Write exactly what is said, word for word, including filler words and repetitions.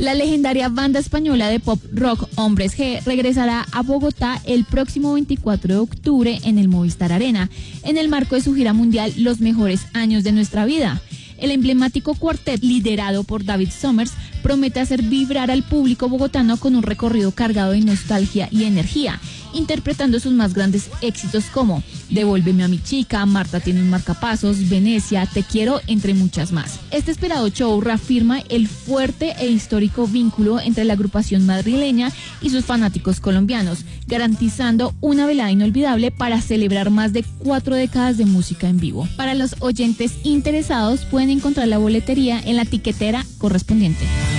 La legendaria banda española de pop rock Hombres G regresará a Bogotá el próximo veinticuatro de octubre en el Movistar Arena, en el marco de su gira mundial Los Mejores Años de Nuestra Vida. El emblemático cuartet, liderado por David Summers, promete hacer vibrar al público bogotano con un recorrido cargado de nostalgia y energía, interpretando sus más grandes éxitos como Devuélveme a mi chica, Marta tiene un marcapasos, Venecia, Te quiero, entre muchas más. Este esperado show reafirma el fuerte e histórico vínculo entre la agrupación madrileña y sus fanáticos colombianos, garantizando una velada inolvidable para celebrar más de cuatro décadas de música en vivo. Para los oyentes interesados, pueden encontrar la boletería en la tiquetera correspondiente.